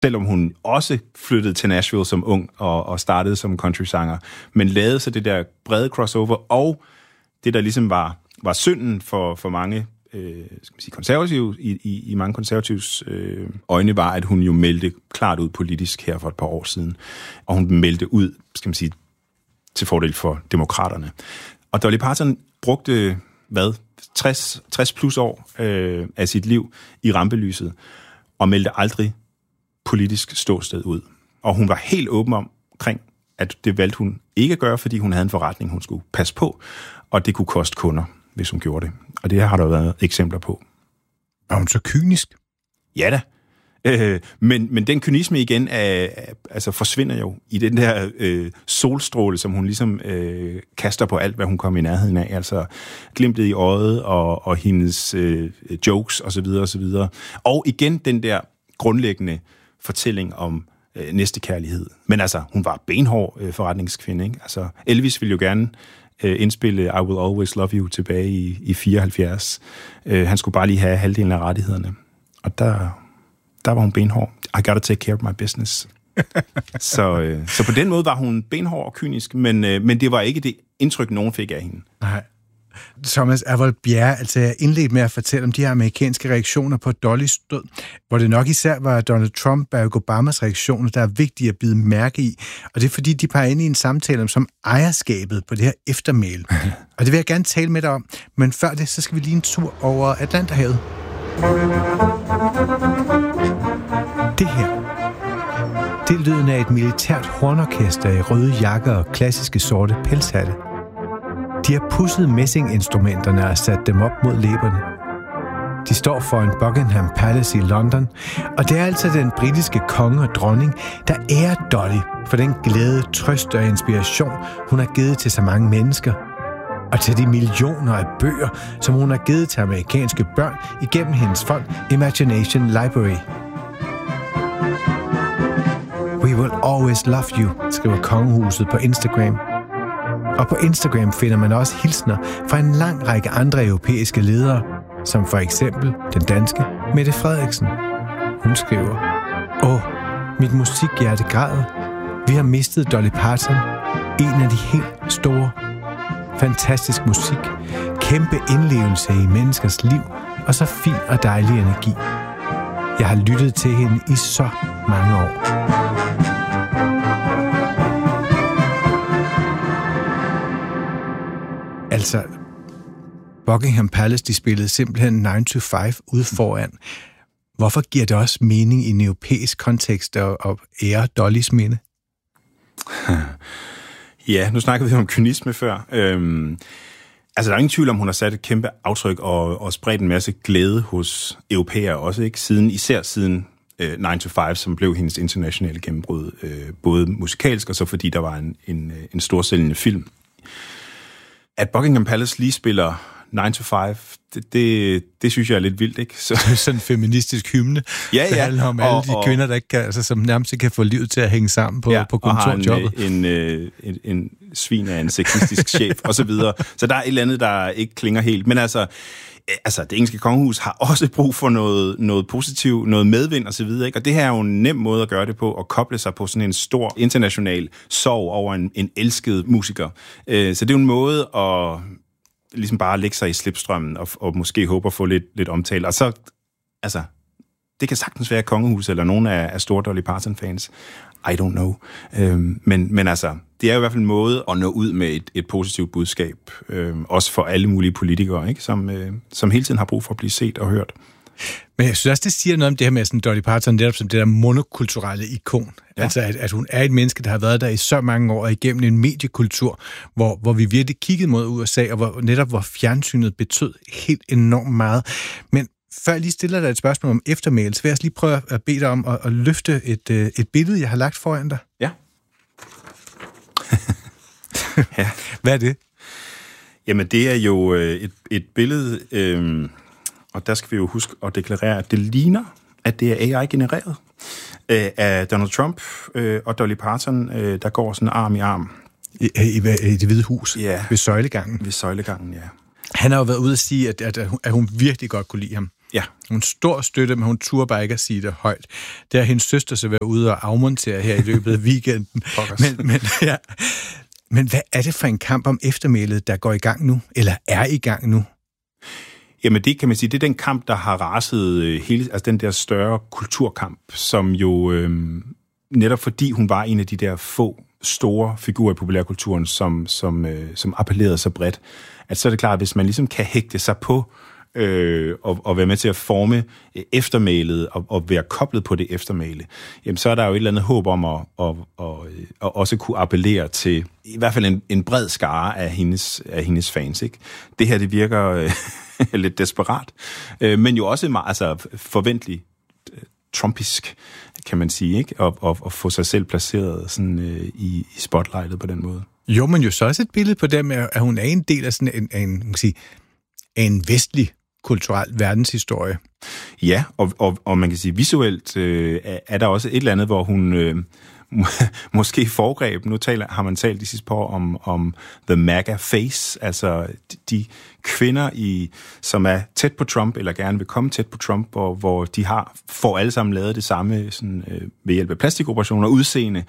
selvom hun også flyttede til Nashville som ung og startede som countrysanger, men lavede så det der brede crossover, og det, der ligesom var synden for mange skal man sige, konservative, i mange konservatives øjne, var, at hun jo meldte klart ud politisk her for et par år siden, og hun meldte ud, skal man sige, til fordel for demokraterne. Og Dolly Parton brugte, 60 plus år af sit liv i rampelyset, og meldte aldrig politisk ståsted ud. Og hun var helt åben omkring, at det valgte hun ikke at gøre, fordi hun havde en forretning, hun skulle passe på, og det kunne koste kunder, hvis hun gjorde det. Og det har der været eksempler på. Er hun så kynisk? Ja da. Men den kynisme igen altså forsvinder jo i den der solstråle, som hun ligesom kaster på alt, hvad hun kommer i nærheden af. Altså glimtet i øjet og hendes jokes osv. osv. Og igen den der grundlæggende fortælling om næstekærlighed. Men altså, hun var benhård forretningskvinde, ikke? Altså, Elvis ville jo gerne indspille I Will Always Love You tilbage i 74. Han skulle bare lige have halvdelen af rettighederne. Og der var hun benhård. I gotta take care of my business. så på den måde var hun benhård og kynisk, men det var ikke det indtryk, nogen fik af hende. Nej. Thomas Avold Bjerre, altså jeg indledte med at fortælle om de her amerikanske reaktioner på Dollys død, hvor det nok især var Donald Trump, Barack Obamas reaktioner, der er vigtige at bide mærke i, og det er fordi, de peger ind i en samtale om ejerskabet på det her eftermæle. Og det vil jeg gerne tale med dig om, men før det, så skal vi lige en tur over Atlanterhavet. Det her, det er lyden af et militært hornorkester i røde jakker og klassiske sorte pelshatte. De har pudset messinginstrumenterne og sat dem op mod læberne. De står foran Buckingham Palace i London, og det er altså den britiske konge og dronning, der ærer Dolly for den glæde, trøst og inspiration, hun har givet til så mange mennesker, og til de millioner af bøger, som hun har givet til amerikanske børn igennem hendes fond Imagination Library. We will always love you, skriver kongehuset på Instagram. Og på Instagram finder man også hilsner fra en lang række andre europæiske ledere, som for eksempel den danske Mette Frederiksen. Hun skriver: mit musikhjerte græder. Vi har mistet Dolly Parton, en af de helt store. Fantastisk musik, kæmpe indlevelse i menneskers liv, og så fin og dejlig energi. Jeg har lyttet til hende i så mange år. Altså, Buckingham Palace, de spillede simpelthen 9 to 5 ude foran. Hvorfor giver det også mening i en europæisk kontekst at ære Dollys minde? Ja, nu snakker vi om kynisme før. Altså, der er ingen tvivl om, hun har sat et kæmpe aftryk og spredt en masse glæde hos europæere også, ikke? Især siden 9 to 5, som blev hendes internationale gennembrud, både musikalsk og så fordi der var en storsælgende film. At Buckingham Palace lige spiller 9 to 5, det synes jeg er lidt vildt, ikke? Så sådan en feministisk hymne, ja, der handler om alle de kvinder, der ikke kan, altså, som nærmest ikke kan få livet til at hænge sammen på kontorjobbet. Og en svin af en sexistisk chef, og så videre. Så der er et eller andet, der ikke klinger helt. Men altså det engelske kongehus har også brug for noget positivt, noget medvind og så videre, ikke? Og det her er jo en nem måde at gøre det på, at koble sig på sådan en stor international sorg over en elsket musiker. Så det er jo en måde at ligesom bare lægge sig i slipstrømmen og måske håbe at få lidt omtale. Og så, altså, det kan sagtens være kongehus eller nogen af store Dolly Parton-fans. I don't know. Men altså, det er jo i hvert fald en måde at nå ud med et positivt budskab, også for alle mulige politikere, ikke? Som hele tiden har brug for at blive set og hørt. Men jeg synes også, det siger noget om det her med sådan Dolly Parton, netop som det der monokulturelle ikon. Ja. Altså, at hun er et menneske, der har været der i så mange år, og igennem en mediekultur, hvor vi virkelig kiggede mod USA, og hvor fjernsynet betød helt enormt meget. Men før jeg lige stiller dig et spørgsmål om eftermæl, så vil jeg også lige prøve at bede dig om at løfte et billede, jeg har lagt foran dig. Ja. Ja. Hvad er det? Jamen, det er jo et billede, og der skal vi jo huske at deklarere, at det ligner, at det er AI-genereret af Donald Trump og Dolly Parton, der går sådan arm i arm. I Det Hvide Hus? Ja. Ved søjlegangen? Ved søjlegangen, ja. Han har jo været ude at sige, at hun virkelig godt kunne lide ham. Ja. Hun stor støtte, men hun turde bare ikke at sige det højt. Det har hendes søster så været ude og afmontere her i løbet af weekenden. Men hvad er det for en kamp om eftermælet, der går i gang nu, eller er i gang nu? Jamen det kan man sige, det er den kamp, der har raset den der større kulturkamp, som jo netop fordi hun var en af de der få store figurer i populærkulturen, som appellerede så bredt, at så er det klart, at hvis man ligesom kan hægte sig på og være med til at forme eftermælet og være koblet på det eftermæle, jamen så er der jo et eller andet håb om at også kunne appellere til i hvert fald en bred skare af hendes fans, ikke? Det her, det virker lidt desperat, men jo også meget forventeligt trumpisk, kan man sige, ikke? Og få sig selv placeret sådan i spotlightet på den måde. Jo, men jo så også et billede på det med, at hun er en del af sådan en vestlig kulturel verdenshistorie. Ja, og man kan sige, visuelt er der også et eller andet, hvor hun måske foregreb. Nu har man talt de sidste par år om the MAGA face, altså de kvinder, som er tæt på Trump, eller gerne vil komme tæt på Trump, hvor de får alle sammen lavet det samme sådan, ved hjælp af plastikoperationer og udseende,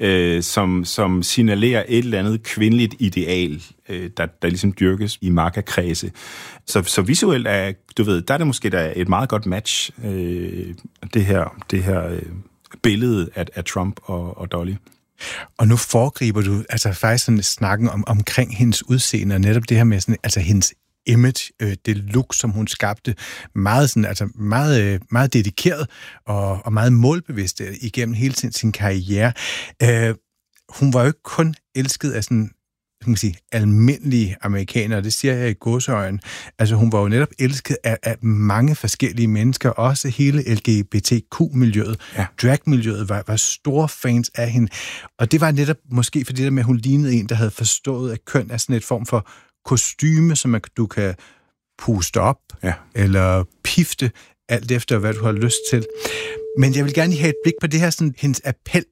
som signalerer et eller andet kvindeligt ideal, der ligesom dyrkes i MAGA-kredse. Så visuelt er, der er det måske der et meget godt match, det her billede af Trump og Dolly. Og nu foregriber du altså faktisk sådan snakken omkring hendes udseende, og netop det her med sådan, altså hendes image, det look, som hun skabte, meget sådan, altså meget dedikeret og meget målbevidst igennem hele sin karriere. Hun var jo ikke kun elsket af sådan, kan man sige, almindelige amerikanere, det siger jeg i gåseøjne. Altså hun var jo netop elsket af mange forskellige mennesker, også hele LGBTQ-miljøet. Ja. Drag-miljøet var store fans af hende. Og det var netop måske fordi det med, at hun lignede en, der havde forstået, at køn er sådan et form for kostyme, som du kan puste op, eller pifte, alt efter hvad du har lyst til. Men jeg vil gerne have et blik på det her, sådan hendes appel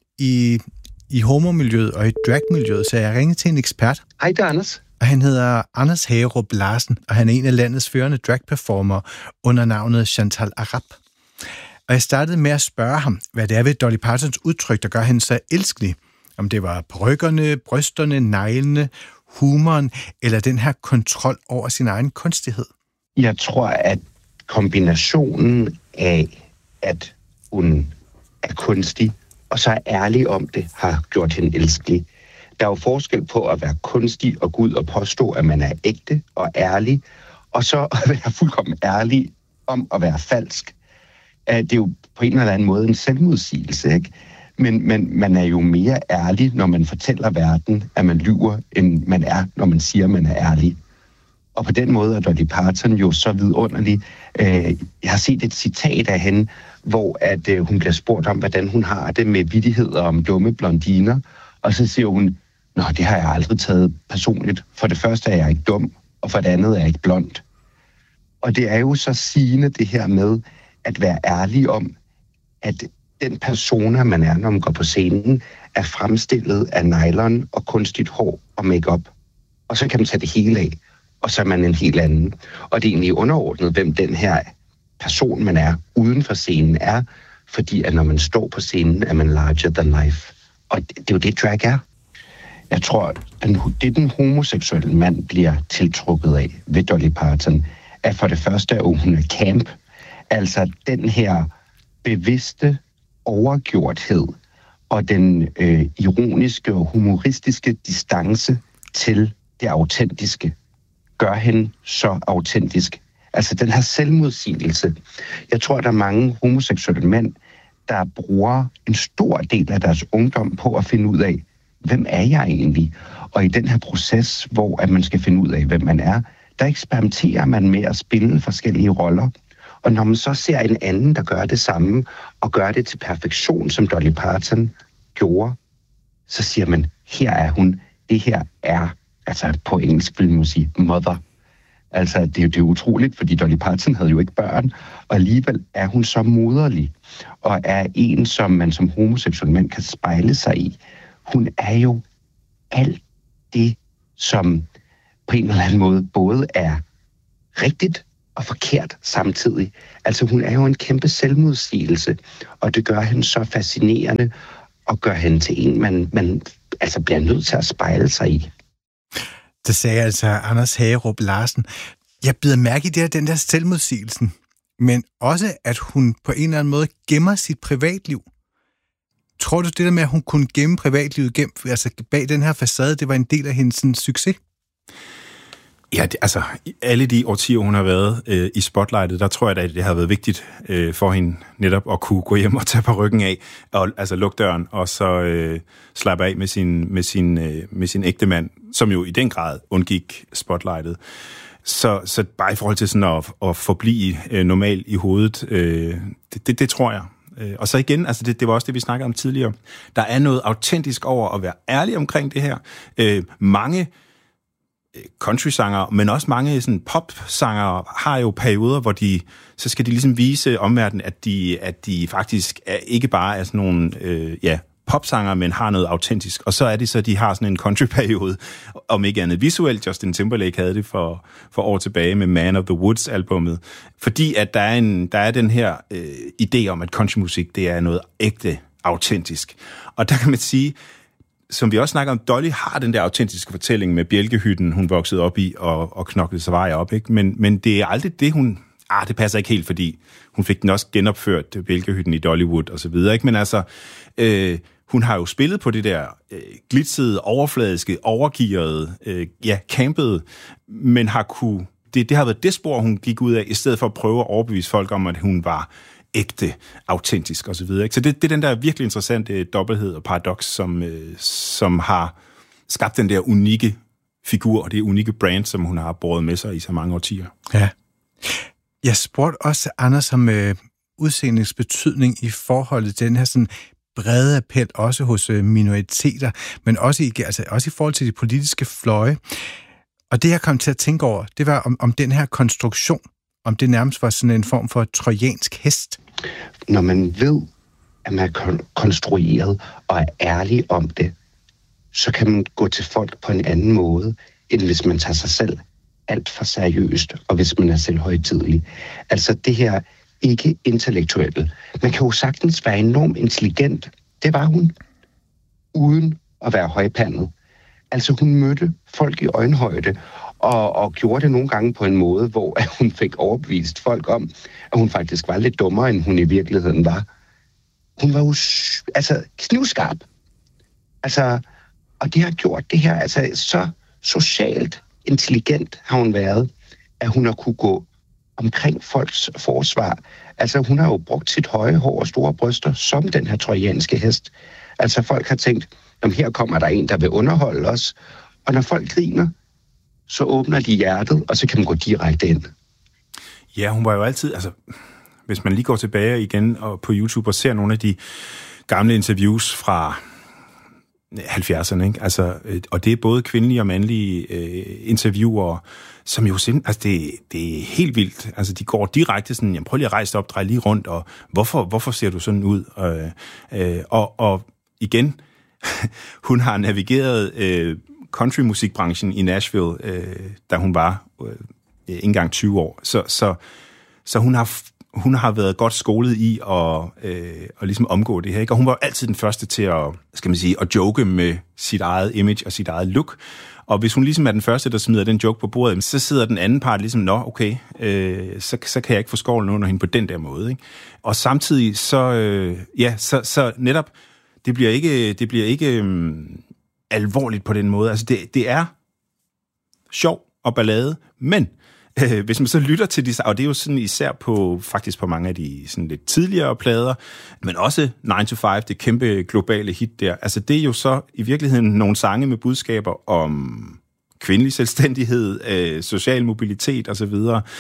i homomiljøet og i dragmiljøet, så jeg ringede til en ekspert. Hej, det er Anders. Og han hedder Anders Hagerup Larsen, og han er en af landets førende dragperformer under navnet Chantal Arap. Og jeg startede med at spørge ham, hvad det er ved Dolly Partons udtryk, der gør hende så elskelig. Om det var parykkerne, brysterne, neglene, humoren, eller den her kontrol over sin egen kunstighed. Jeg tror, at kombinationen af, at hun er kunstig, og så er ærlig om det, har gjort hende elskelig. Der er jo forskel på at være kunstig og gå ud og påstå, at man er ægte og ærlig, og så at være fuldkommen ærlig om at være falsk. Det er jo på en eller anden måde en selvmodsigelse, ikke? Men man er jo mere ærlig, når man fortæller verden, at man lyver, end man er, når man siger, at man er ærlig. Og på den måde er Dolly Parton jo så vidunderlig. Jeg har set et citat af hende, hvor at hun bliver spurgt om, hvordan hun har det med vittigheder om dumme blondiner. Og så siger hun, nå, det har jeg aldrig taget personligt. For det første er jeg ikke dum, og for det andet er jeg ikke blond. Og det er jo så sigende det her med at være ærlig om, at den persona, man er, når man går på scenen, er fremstillet af nylon og kunstigt hår og makeup. Og så kan man tage det hele af, og så er man en helt anden. Og det er egentlig underordnet, hvem den her person, man er uden for scenen er, fordi at når man står på scenen, er man larger than life. Og det er jo det, drag er. Jeg tror, det den homoseksuelle mand bliver tiltrukket af ved Dolly Parton, er for det første, at hun er camp. Altså den her bevidste overgjorthed og den ironiske og humoristiske distance til det autentiske gør hende så autentisk. Altså den her selvmodsigelse. Jeg tror, der er mange homoseksuelle mænd, der bruger en stor del af deres ungdom på at finde ud af, hvem er jeg egentlig? Og i den her proces, hvor at man skal finde ud af, hvem man er, der eksperimenterer man med at spille forskellige roller. Og når man så ser en anden, der gør det samme, og gør det til perfektion, som Dolly Parton gjorde, så siger man, her er hun, det her er, altså på engelsk vil man sige, mother. Altså det er utroligt, fordi Dolly Parton havde jo ikke børn, og alligevel er hun så moderlig, og er en, som man som homoseksuel mand kan spejle sig i. Hun er jo alt det, som på en eller anden måde både er rigtigt og forkert samtidig. Altså hun er jo en kæmpe selvmodsigelse, og det gør hende så fascinerende, og gør hende til en, man altså bliver nødt til at spejle sig i. Det sagde altså Anders Hagerup Larsen. Jeg bider mærke i den der selvmodsigelsen, men også, at hun på en eller anden måde gemmer sit privatliv. Tror du, det der med, at hun kunne gemme privatlivet altså bag den her facade, det var en del af hendes sådan, succes? Ja, altså alle de årtier, hun har været i spotlightet, der tror jeg, at det har været vigtigt for hende netop at kunne gå hjem og tage på ryggen af, og altså lukke døren, og så slappe af med sin ægte mand, som jo i den grad undgik spotlightet. Så bare i forhold til sådan at forblive normal i hovedet, det tror jeg. Og så igen, altså det var også det, vi snakkede om tidligere. Der er noget autentisk over at være ærlig omkring det her. Mange countrysanger, men også mange sådan popsanger har jo perioder, hvor så skal de ligesom vise omverdenen, at de faktisk ikke bare er sådan nogle popsanger, men har noget autentisk. Og så er det så, de har sådan en countryperiode, om ikke andet visuelt. Justin Timberlake havde det for år tilbage med Man of the Woods-albummet. Fordi at der er den her idé om, at countrymusik, det er noget ægte autentisk. Og der kan man sige, som vi også snakker om, Dolly har den der autentiske fortælling med bjælkehytten, hun voksede op i og knoklede sig vej op, ikke? Men det er aldrig det, hun... det passer ikke helt, fordi hun fik den også genopført, bjælkehytten i Dollywood og så videre, ikke? Men altså, hun har jo spillet på det der glitzede, overfladiske, overgearede, campede, men har kunne... Det har været det spor, hun gik ud af, i stedet for at prøve at overbevise folk om, at hun var ægte, autentisk og så videre, ikke? Så det er den der virkelig interessante dobbelthed og paradoks, som har skabt den der unikke figur og det unikke brand, som hun har båret med sig i så mange årtier. Ja. Jeg spurgte også Anders om udseendets betydning i forhold til den her sådan brede appel, også hos minoriteter, men også i forhold til de politiske fløje. Og det, jeg kom til at tænke over, det var om den her konstruktion, om det nærmest var sådan en form for trojansk hest. Når man ved, at man er konstrueret og er ærlig om det, så kan man gå til folk på en anden måde, end hvis man tager sig selv alt for seriøst, og hvis man er selvhøjtidelig. Altså det her ikke intellektuelle. Man kan jo sagtens være enormt intelligent. Det var hun, uden at være højpandet. Altså hun mødte folk i øjenhøjde, og gjorde det nogle gange på en måde, hvor hun fik overbevist folk om, at hun faktisk var lidt dummere, end hun i virkeligheden var. Hun var jo knivskarp. Altså, og det har gjort det her, altså så socialt intelligent har hun været, at hun har kunne gå omkring folks forsvar. Altså hun har jo brugt sit høje hår og store bryster som den her trojanske hest. Altså folk har tænkt, om her kommer der en, der vil underholde os. Og når folk griner, så åbner de hjertet, og så kan man gå direkte ind. Ja, hun var jo altid, altså hvis man lige går tilbage igen og på YouTube og ser nogle af de gamle interviews fra 70'erne, ikke? Altså, og det er både kvindelige og mandlige interviewer, som jo simpelthen, det er helt vildt. Altså, de går direkte sådan, jamen prøv lige at rejse op, drej lige rundt, og hvorfor ser du sådan ud? Og igen, hun har navigeret countrymusikbranchen i Nashville, da hun var ikke engang 20 år. Så hun har været godt skolet i at ligesom omgå det her, ikke? Og hun var altid den første til at joke med sit eget image og sit eget look. Og hvis hun ligesom er den første, der smider den joke på bordet, så sidder den anden part ligesom, okay, så kan jeg ikke få skovlen under hende på den der måde, ikke? Og samtidig så netop, det bliver ikke alvorligt på den måde. Altså det er sjov og ballade, men hvis man så lytter til de, og det er jo sådan især faktisk på mange af de sådan lidt tidligere plader, men også 9 to 5, det kæmpe globale hit der, altså det er jo så i virkeligheden nogle sange med budskaber om kvindelig selvstændighed, social mobilitet osv.,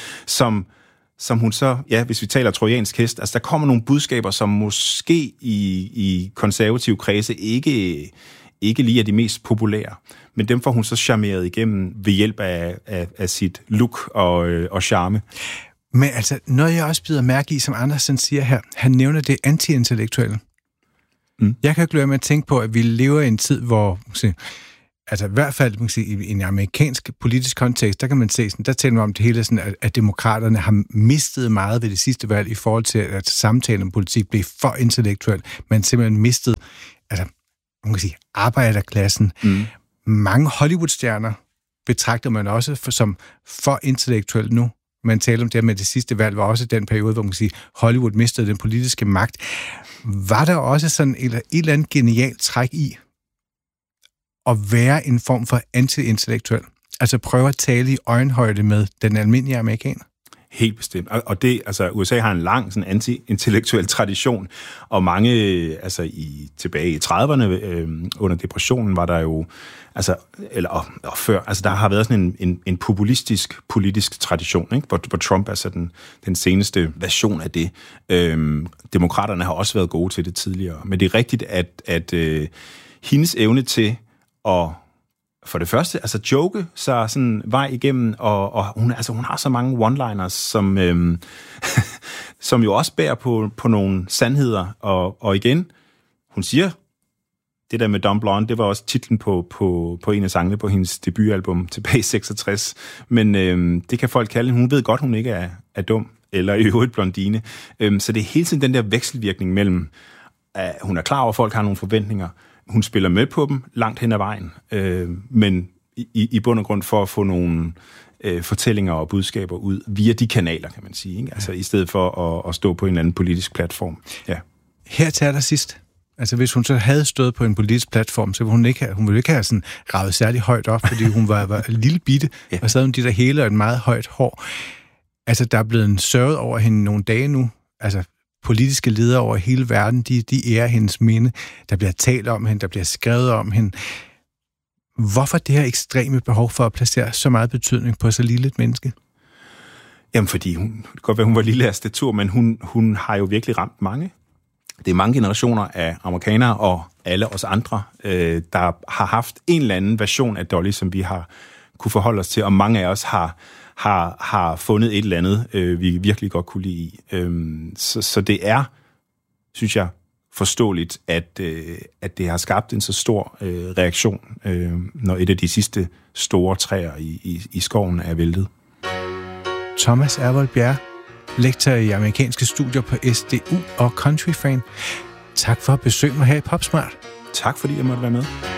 som hun så, hvis vi taler trojansk hest, altså der kommer nogle budskaber, som måske i konservative kredse ikke lige er de mest populære, men dem får hun så charmeret igennem ved hjælp af sit look og charme. Men altså, noget jeg også bider mærke i, som Andersen siger her, han nævner det anti-intellektuelle. Jeg kan ikke lade med at tænke på, at vi lever i en tid, hvor altså i hvert fald, man kan sige, i en amerikansk politisk kontekst, der kan man se, sådan, der taler man om det hele sådan, at demokraterne har mistet meget ved det sidste valg i forhold til, at samtalen om politik blev for intellektuel. Man simpelthen mistet, altså, man kan sige, arbejderklassen. Mange Hollywood-stjerner betragter man også som for intellektuelt nu. Man taler om det med det sidste valg, var også den periode, hvor man kan sige, Hollywood mistede den politiske magt. Var der også sådan et eller andet genialt træk i at være en form for anti-intellektuel? Altså prøve at tale i øjenhøjde med den almindelige amerikaner? Helt bestemt. Og det, altså USA har en lang sådan anti-intellektuel tradition, og mange, altså tilbage i 30'erne under depressionen var der jo, altså, eller og før, altså der har været sådan en populistisk politisk tradition, ikke? Hvor Trump er så den seneste version af det. Demokraterne har også været gode til det tidligere, men det er rigtigt, at hendes evne til at for det første, altså joke sig sådan vej igennem, og hun har så mange one-liners, som jo også bærer på nogle sandheder, og igen, hun siger, det der med Dumb Blonde, det var også titlen på en af sangene på hendes debutalbum tilbage i 66, men det kan folk kalde, hun ved godt, hun ikke er dum, eller i øvrigt blondine, så det er hele tiden den der vekselvirkning mellem, at hun er klar over, at folk har nogle forventninger, hun spiller med på dem langt hen ad vejen, men i bund og grund for at få nogle fortællinger og budskaber ud via de kanaler, kan man sige, ikke? Altså i stedet for at stå på en eller anden politisk platform. Ja. Her til allersidst, altså hvis hun så havde stået på en politisk platform, så ville hun ikke have sådan ravet særlig højt op, fordi hun var en lille bitte, ja. Og så havde hun de der hele og et meget højt hår. Altså der er blevet en sørget over hende nogle dage nu, altså politiske ledere over hele verden, de ærer hendes minde. Der bliver talt om hende, der bliver skrevet om hende. Hvorfor det her ekstreme behov for at placere så meget betydning på så lille et menneske? Jamen, fordi det kan godt være, hun var lille af statur, men hun har jo virkelig ramt mange. Det er mange generationer af amerikanere og alle os andre, der har haft en eller anden version af Dolly, som vi har kunne forholde os til, og mange af os har fundet et eller andet, vi virkelig godt kunne lide i. Så det er, synes jeg, forståeligt, at det har skabt en så stor reaktion, når et af de sidste store træer i skoven er væltet. Thomas Ervold Bjerre, lektor i amerikanske studier på SDU og countryfan. Tak for at besøge mig her i PopSmart. Tak fordi jeg måtte være med.